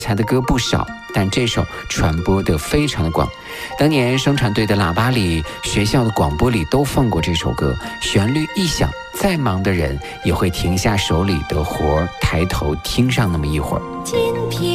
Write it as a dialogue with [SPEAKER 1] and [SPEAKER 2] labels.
[SPEAKER 1] 才的歌不少，但这首传播得非常的广。当年生产队的喇叭里，学校的广播里都放过这首歌，旋律一响，再忙的人也会停下手里的活，抬头听上那么一会儿。
[SPEAKER 2] 今天